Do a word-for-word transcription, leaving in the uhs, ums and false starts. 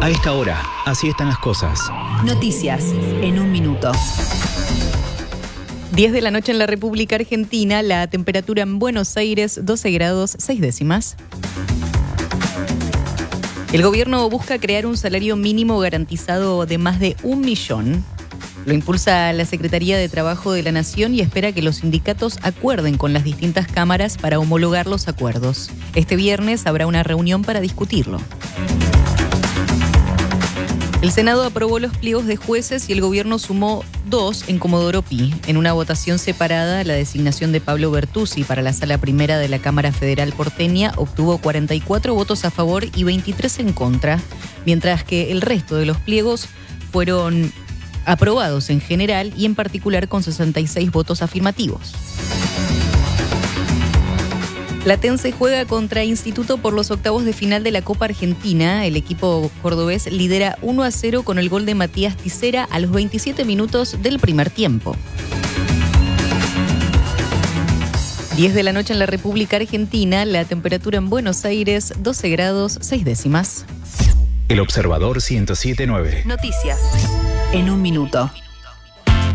A esta hora, así están las cosas. Noticias en un minuto. diez de la noche en la República Argentina, la temperatura en Buenos Aires doce grados seis décimas. El gobierno busca crear un salario mínimo garantizado de más de un millón. Lo impulsa la Secretaría de Trabajo de la Nación y espera que los sindicatos acuerden con las distintas cámaras para homologar los acuerdos. Este viernes habrá una reunión para discutirlo. El Senado aprobó los pliegos de jueces y el gobierno sumó dos en Comodoro Pi. En una votación separada, la designación de Pablo Bertuzzi para la Sala Primera de la Cámara Federal porteña obtuvo cuarenta y cuatro votos a favor y veintitrés en contra, mientras que el resto de los pliegos fueron aprobados en general y en particular con sesenta y seis votos afirmativos. Platense juega contra Instituto por los octavos de final de la Copa Argentina. El equipo cordobés lidera uno a cero con el gol de Matías Tisera a los veintisiete minutos del primer tiempo. diez de la noche en la República Argentina, la temperatura en Buenos Aires doce grados seis décimas. El Observador ciento siete punto nueve. Noticias en un minuto.